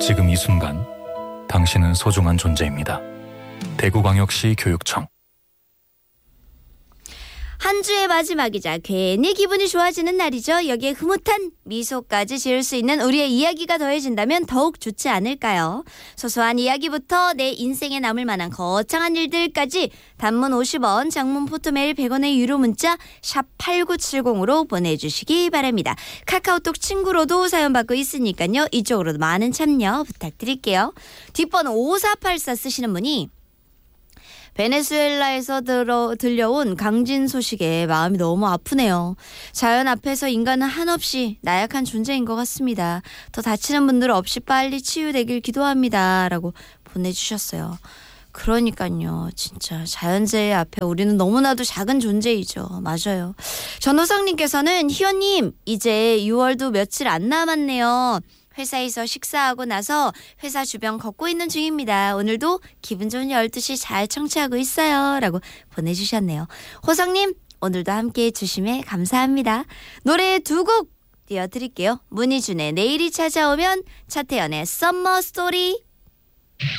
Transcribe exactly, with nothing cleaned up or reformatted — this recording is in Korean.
지금 이 순간 당신은 소중한 존재입니다. 대구광역시 교육청. 한 주의 마지막이자 괜히 기분이 좋아지는 날이죠. 여기에 흐뭇한 미소까지 지을 수 있는 우리의 이야기가 더해진다면 더욱 좋지 않을까요? 소소한 이야기부터 내 인생에 남을 만한 거창한 일들까지 단문 오십 원, 장문 포토메일 백 원의 유료 문자 샵 팔구칠공으로 보내주시기 바랍니다. 카카오톡 친구로도 사연 받고 있으니까요. 이쪽으로도 많은 참여 부탁드릴게요. 뒷번호 오사팔사 쓰시는 분이 베네수엘라에서 들어, 들려온 강진 소식에 마음이 너무 아프네요. 자연 앞에서 인간은 한없이 나약한 존재인 것 같습니다. 더 다치는 분들 없이 빨리 치유되길 기도합니다. 라고 보내주셨어요. 그러니까요. 진짜 자연재해 앞에 우리는 너무나도 작은 존재이죠. 맞아요. 전호성님께서는 희원님 이제 유월도 며칠 안 남았네요. 회사에서 식사하고 나서 회사 주변 걷고 있는 중입니다. 오늘도 기분 좋은 열두 시 잘 청취하고 있어요. 라고 보내주셨네요. 호성님 오늘도 함께해 주심에 감사합니다. 노래 두 곡 띄워드릴게요. 문희준의 내일이 찾아오면, 차태현의 썸머 스토리.